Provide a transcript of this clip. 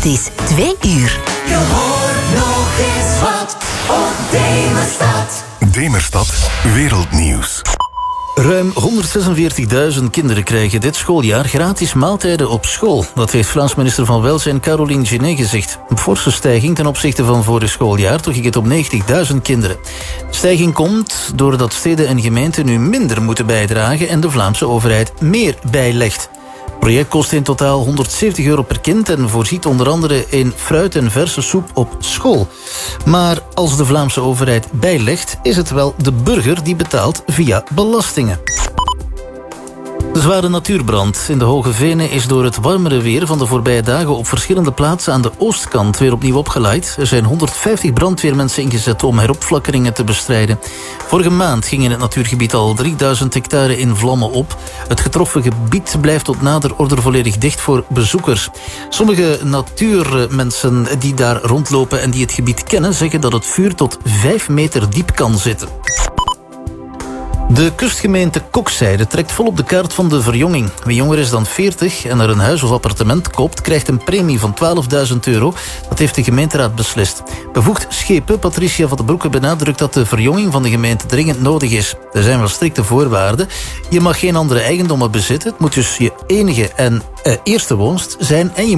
Het is 2 uur. Je hoort nog eens wat op Demerstad. Demerstad Wereldnieuws. Ruim 146.000 kinderen krijgen dit schooljaar gratis maaltijden op school. Dat heeft Vlaams minister van Welzijn Caroline Genet gezegd. Een forse stijging ten opzichte van vorig schooljaar. Toen ging het om 90.000 kinderen. De stijging komt doordat steden en gemeenten nu minder moeten bijdragen en de Vlaamse overheid meer bijlegt. Het project kost in totaal €170 per kind en voorziet onder andere in fruit en verse soep op school. Maar als de Vlaamse overheid bijlegt, is het wel de burger die betaalt via belastingen. De zware natuurbrand in de Hoge Venen is door het warmere weer van de voorbije dagen op verschillende plaatsen aan de oostkant weer opnieuw opgeleid. Er zijn 150 brandweermensen ingezet om heropflakkeringen te bestrijden. Vorige maand ging in het natuurgebied al 3000 hectare in vlammen op. Het getroffen gebied blijft tot nader order volledig dicht voor bezoekers. Sommige natuurmensen die daar rondlopen en die het gebied kennen, zeggen dat het vuur tot 5 meter diep kan zitten. De kustgemeente Kokzijde trekt volop de kaart van de verjonging. Wie jonger is dan 40 en er een huis of appartement koopt, krijgt een premie van €12.000. Dat heeft de gemeenteraad beslist. Bevoegd schepen Patricia van den Broeke benadrukt dat de verjonging van de gemeente dringend nodig is. Er zijn wel strikte voorwaarden. Je mag geen andere eigendommen bezitten. Het moet dus je enige en eerste woonst zijn en je